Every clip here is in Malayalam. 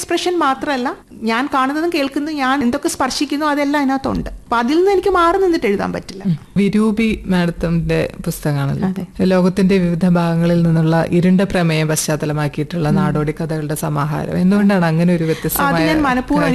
എക്സ്പ്രഷൻ മാത്രമല്ല, ഞാൻ കാണുന്നതും കേൾക്കുന്നതും ഞാൻ എന്തൊക്കെ സ്പർശിക്കുന്നു അതെല്ലാം അതിനകത്തുണ്ട്. അപ്പൊ അതിൽ നിന്ന് എനിക്ക് മാറി നിന്നിട്ട് എഴുതാൻ പറ്റില്ല. വിരൂപി മാഡത്തിന്റെ പുസ്തകമാണല്ലോ, ലോകത്തിന്റെ വിവിധ ഭാഗങ്ങളിൽ നിന്നുള്ള ഇരുണ്ട പ്രമേയം പശ്ചാത്തലമാക്കിയിട്ടുള്ള നാടോടി കഥകളുടെ സമാഹാരം. എന്തുകൊണ്ടാണ് അങ്ങനെ ഒരു വ്യത്യസ്തമായ? ഞാൻ മനഃപൂർവ്വം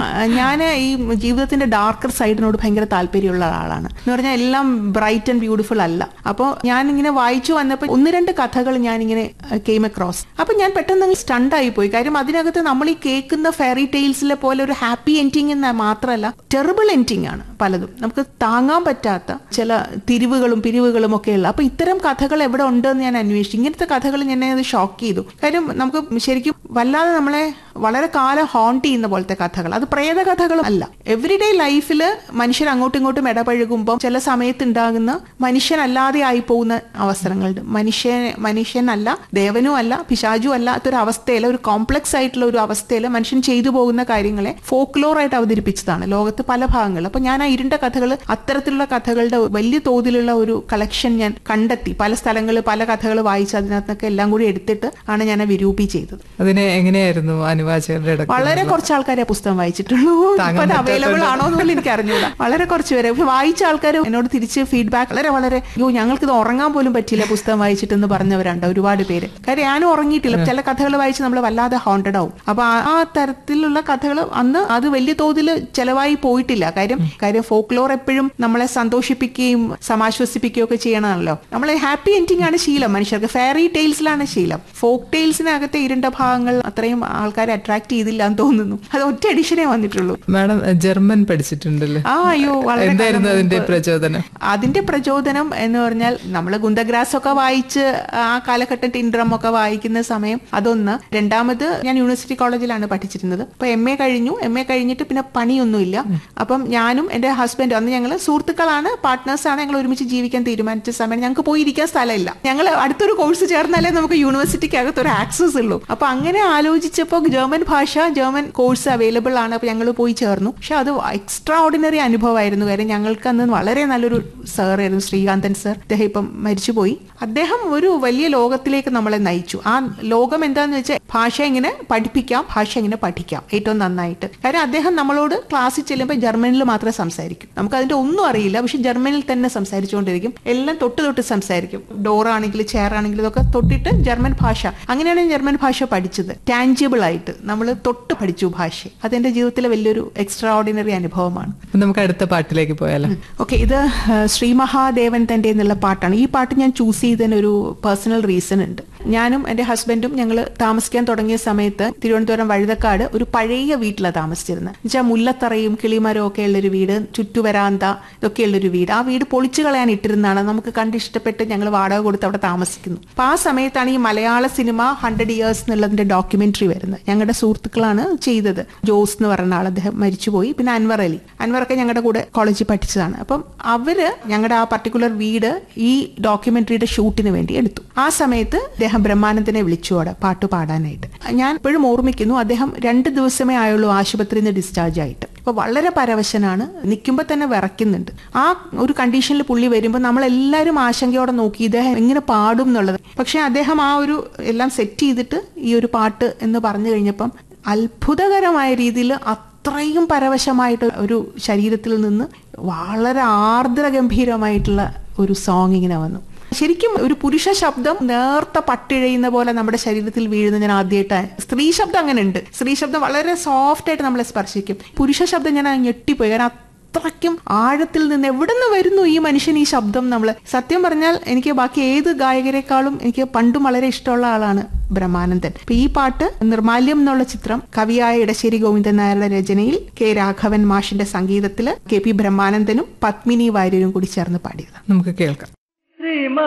ഞാൻ ഈ ജീവിതത്തിന്റെ ഡാർക്കർ സൈഡിനോട് ഭയങ്കര താല്പര്യമുള്ള ആളാണ്. എന്ന് പറഞ്ഞാൽ എല്ലാം ബ്രൈറ്റ് ആൻഡ് ബ്യൂട്ടിഫുൾ അല്ല. അപ്പോൾ ഞാൻ ഇങ്ങനെ വായിച്ചു വന്നപ്പോൾ 1-2 കഥകൾ ഞാനിങ്ങനെ കെയിം അക്രോസ്. അപ്പൊ ഞാൻ പെട്ടെന്ന് സ്റ്റണ്ടായി പോയി. കാര്യം അതിനകത്ത് നമ്മൾ ഈ കേൾക്കുന്ന ഫെയറി ടെയിൽസിലെ പോലെ ഒരു ഹാപ്പി എൻഡിങ് എന്ന് മാത്രമല്ല, ടെറിബിൾ എൻഡിങ് ആണ് പലതും. നമുക്ക് താങ്ങാൻ പറ്റാത്ത ചില തിരിവുകളും പിരിവുകളും ഒക്കെയുള്ള. അപ്പൊ ഇത്തരം കഥകൾ എവിടെ ഉണ്ടെന്ന് ഞാൻ അന്വേഷിച്ചു. ഇങ്ങനത്തെ കഥകൾ എന്നെ അത് ഷോക്ക് ചെയ്തു. കാര്യം നമുക്ക് ശരിക്കും വല്ലാതെ നമ്മളെ വളരെ കാലം ഹോണ്ട് ചെയ്യുന്ന പോലത്തെ കഥകൾ, അത് പ്രേത കഥകളും അല്ല. എവറിഡേ ലൈഫിൽ മനുഷ്യർ അങ്ങോട്ടും ഇങ്ങോട്ടും ഇടപഴകുമ്പോൾ ചില സമയത്ത് ഉണ്ടാകുന്ന മനുഷ്യനല്ലാതെ ആയി പോകുന്ന അവസരങ്ങളുണ്ട്. മനുഷ്യനല്ല, ദേവനും അല്ല, പിശാചും അല്ലാത്തൊരു അവസ്ഥയിൽ, ഒരു കോംപ്ലക്സ് ആയിട്ടുള്ള ഒരു അവസ്ഥയിൽ മനുഷ്യൻ ചെയ്തു പോകുന്ന കാര്യങ്ങളെ ഫോക്ലോറായിട്ട് അവതരിപ്പിച്ചതാണ് ലോകത്ത് പല ഭാഗങ്ങളിൽ. അപ്പൊ ഞാൻ ആ ഇരുണ്ട കഥകൾ, അത്തരത്തിലുള്ള കഥകളുടെ വലിയ തോതിലുള്ള ഒരു കളക്ഷൻ ഞാൻ കണ്ടെത്തി. പല സ്ഥലങ്ങളിൽ പല കഥകൾ വായിച്ച് അതിനകത്തൊക്കെ എല്ലാം കൂടി എടുത്തിട്ട് ആണ് ഞാൻ വിരൂപി ചെയ്തത്. അതിനെ എങ്ങനെയായിരുന്നു അനുവാചകരുടെ? വളരെ കുറച്ച് ആൾക്കാരെ പുസ്തകം വായിച്ചിട്ടുള്ളൂ. ഇപ്പൊ അത് അവൈലബിൾ ആണോ എന്നുപോലും എനിക്ക് അറിഞ്ഞൂടാ. വളരെ കുറച്ച് പേരെ. വായിച്ച ആൾക്കാർ എന്നോട് തിരിച്ച് ഫീഡ്ബാക്ക് വളരെ ഞങ്ങൾക്കിത് ഉറങ്ങാൻ പോലും പറ്റില്ല പുസ്തകം വായിച്ചിട്ടെന്ന് പറഞ്ഞവരുണ്ട് ഒരുപാട് പേര്. കാര്യം ഞാനും ഉറങ്ങിയിട്ടില്ല. ചില കഥകൾ വായിച്ച് നമ്മൾ വല്ലാതെ ഹോണ്ടഡ് ആവും. അപ്പൊ ആ തരത്തിലുള്ള കഥകൾ അന്ന് അത് വലിയ തോതിൽ ചെലവായി പോയിട്ടില്ല. കാര്യം ഫോക്ലോർ എപ്പോഴും നമ്മളെ സന്തോഷിപ്പിക്കുകയും സമാശ്വസിപ്പിക്കുകയും ഒക്കെ ചെയ്യണമല്ലോ. നമ്മളെ ഹാപ്പി എൻഡിങ് ആണ് ശീലം മനുഷ്യർക്ക്. ഫെയറി ടെയിൽസിലാണ് ശീലം. ഫോക്ക് ടെയിൽസിനകത്തെ ഇരുണ്ട ഭാഗങ്ങൾ അത്രയും ആൾക്കാരെ അട്രാക്ട് ചെയ്തില്ല എന്ന് തോന്നുന്നു. അത് ഒറ്റ എഡിഷനേ വന്നിട്ടുള്ളൂ. Madam German പഠിച്ചിട്ടുണ്ടല്ലോ. അയ്യോ, എന്തായിരുന്നു അതിന്റെ പ്രചോദനം? അതിന്റെ പ്രചോദനം എന്ന് പറഞ്ഞാൽ നമ്മൾ ഗുന്തഗ്രാസ് ഒക്കെ വായിച്ച് ആ കാലഘട്ടം ടിൻഡ്രം ഒക്കെ വായിക്കുന്ന സമയം അതൊന്ന്. രണ്ടാമത് ഞാൻ യൂണിവേഴ്സിറ്റി കോളേജിലാണ് പഠിച്ചിരുന്നത്. അപ്പൊ MA കഴിഞ്ഞിട്ട് പിന്നെ പണിയൊന്നുമില്ല. അപ്പം ഞാനും എന്റെ ഹസ്ബൻഡും, അന്ന് ഞങ്ങൾ സുഹൃത്തുക്കളാണ്, പാർട്ട്നേഴ്സാണ്, ഞങ്ങൾ ഒരുമിച്ച് ജീവിക്കാൻ തീരുമാനിച്ച സമയം ഞങ്ങൾക്ക് പോയി ഇരിക്കാൻ സ്ഥലമില്ല. ഞങ്ങൾ അടുത്തൊരു കോഴ്സ് ചേർന്നാലേ നമുക്ക് യൂണിവേഴ്സിറ്റിക്ക് അകത്ത് ഒരു ആക്സസ് ഉള്ളൂ. അപ്പൊ അങ്ങനെ ആലോചിച്ചപ്പോൾ ജർമ്മൻ കോഴ്സ് അവൈലബിൾ ആണ്. അപ്പൊ ഞങ്ങൾ പോയി ചേർന്നു. പക്ഷെ അത് എക്സ്ട്രാ ഓർഡിനറി അനുഭവമായിരുന്നു. കാര്യം ഞങ്ങൾക്ക് അന്ന് വളരെ നല്ലൊരു സാറായിരുന്നു, ശ്രീകാന്തൻ സർ. അദ്ദേഹം ഇപ്പം മരിച്ചുപോയി. അദ്ദേഹം ഒരു വലിയ ലോകത്തിലേക്ക് നമ്മളെ നയിച്ചു. ആ ലോകം എന്താന്ന് വെച്ചാൽ ഭാഷ എങ്ങനെ പഠിപ്പിക്കാം, ഭാഷ എങ്ങനെ പഠിക്കാം ഏറ്റവും നന്നായിട്ട്. കാര്യം അദ്ദേഹം നമ്മളോട് ക്ലാസ്സിൽ ചെല്ലുമ്പോൾ ജർമ്മനിൽ മാത്രമേ സംസാരിക്കും. നമുക്ക് അതിന്റെ ഒന്നും അറിയില്ല, പക്ഷെ ജർമ്മനിൽ തന്നെ സംസാരിച്ചുകൊണ്ടിരിക്കും. എല്ലാം തൊട്ട് സംസാരിക്കും. ഡോറാണെങ്കിലും ചെയർ ആണെങ്കിലും ഇതൊക്കെ തൊട്ടിട്ട് ജർമ്മൻ ഭാഷ. അങ്ങനെയാണ് ജർമ്മൻ ഭാഷ പഠിച്ചത്. ടാഞ്ചിബിൾ ആയിട്ട് നമ്മൾ തൊട്ട് പഠിച്ചു ഭാഷ. അതെന്റെ ജീവിതത്തിലെ വലിയൊരു എക്സ്ട്രാ ഓർഡിനറി അനുഭവമാണ്. നമുക്ക് അടുത്ത പാട്ടിലേക്ക് പോയാലോ? ഓക്കെ, ഇത് ശ്രീ മഹാദേവൻ തന്റെ എന്നുള്ള പാട്ടാണ്. ഈ പാട്ട് ഞാൻ ചൂസ് ചെയ്തതിന് ഒരു പേഴ്സണൽ റീസൺ ഉണ്ട്. ഞാനും എന്റെ ഹസ്ബൻഡും ഞങ്ങൾ താമസിക്കാൻ തുടങ്ങിയ സമയത്ത് തിരുവനന്തപുരം വഴുതക്കാട് ഒരു പഴയ വീട്ടിലാണ് താമസിച്ചിരുന്നത്. എന്നുവെച്ചാൽ മുല്ലത്തറയും കിളിമരവും ഒക്കെ ഉള്ളൊരു വീട്, ചുറ്റുവരാന്ത ഇതൊക്കെ ഉള്ളൊരു വീട്. ആ വീട് പൊളിച്ചു കളയാൻ ഇട്ടിരുന്നതാണ്. നമുക്ക് കണ്ടിഷ്ടപ്പെട്ട് ഞങ്ങൾ വാടക കൊടുത്ത് അവിടെ താമസിക്കുന്നു. അപ്പൊ ആ സമയത്താണ് ഈ മലയാള സിനിമ 100 years എന്നുള്ളതിന്റെ ഡോക്യുമെന്ററി വരുന്നത്. ഞങ്ങളുടെ സുഹൃത്തുക്കളാണ് ചെയ്തത്. ജോസ് എന്ന് പറഞ്ഞ ആൾ, അദ്ദേഹം മരിച്ചുപോയി. പിന്നെ അൻവർ അലി, അൻവറൊക്കെ ഞങ്ങളുടെ കൂടെ കോളേജിൽ പഠിച്ചതാണ്. അപ്പം അവര് ഞങ്ങളുടെ ആ പർട്ടിക്കുലർ വീട് ഈ ഡോക്യുമെന്ററിയുടെ ഷൂട്ടിന് വേണ്ടി എടുത്തു. ആ സമയത്ത് അദ്ദേഹം ബ്രഹ്മാനന്ദനെ വിളിച്ചു അവിടെ പാട്ട് പാടാനായിട്ട്. ഞാൻ ഇപ്പോഴും ഓർമ്മിക്കുന്നു, അദ്ദേഹം 2 ദിവസമേ ആയുള്ളൂ ആശുപത്രിയിൽ നിന്ന് ഡിസ്ചാർജ് ആയിട്ട്. അപ്പൊ വളരെ പരവശനാണ്, നിൽക്കുമ്പോൾ തന്നെ വിറയ്ക്കുന്നുണ്ട്. ആ ഒരു കണ്ടീഷനിൽ പുള്ളി വരുമ്പോൾ നമ്മളെല്ലാവരും ആശങ്കയോടെ നോക്കി ഇദ്ദേഹം എങ്ങനെ പാടും എന്നുള്ളത്. പക്ഷെ അദ്ദേഹം ആ ഒരു എല്ലാം സെറ്റ് ചെയ്തിട്ട് ഈ ഒരു പാട്ട് എന്ന് പറഞ്ഞു കഴിഞ്ഞപ്പം അത്ഭുതകരമായ രീതിയിൽ അത്രയും പരവശമായിട്ട് ഒരു ശരീരത്തിൽ നിന്ന് വളരെ ആർദ്രഗംഭീരമായിട്ടുള്ള ഒരു സോങ് ഇങ്ങനെ വന്നു. ശരിക്കും ഒരു പുരുഷ ശബ്ദം നേർത്ത പട്ടിഴയുന്ന പോലെ നമ്മുടെ ശരീരത്തിൽ വീഴുന്ന ഞാൻ ആദ്യമായിട്ടാണ്. സ്ത്രീ ശബ്ദം അങ്ങനെ ഉണ്ട്. സ്ത്രീ ശബ്ദം വളരെ സോഫ്റ്റ് ആയിട്ട് നമ്മളെ സ്പർശിക്കും. പുരുഷ ശബ്ദം ഞാൻ ഞെട്ടിപ്പോയി. കാരണം അത്രയ്ക്കും ആഴത്തിൽ നിന്ന് എവിടെ നിന്ന് വരുന്നു ഈ മനുഷ്യൻ ഈ ശബ്ദം. നമ്മള് സത്യം പറഞ്ഞാൽ എനിക്ക് ബാക്കി ഏത് ഗായകരെക്കാളും എനിക്ക് പണ്ടും വളരെ ഇഷ്ടമുള്ള ആളാണ് ബ്രഹ്മാനന്ദൻ. അപ്പൊ ഈ പാട്ട് നിർമാല്യം എന്നുള്ള ചിത്രം കവിയായ ഇടശ്ശേരി ഗോവിന്ദൻ നായരുടെ രചനയിൽ കെ രാഘവൻ മാഷിന്റെ സംഗീതത്തില് KP ബ്രഹ്മാനന്ദനും പത്മിനി വാര്യരും കൂടി ചേർന്ന് പാടിയതാണ്. നമുക്ക് കേൾക്കാം.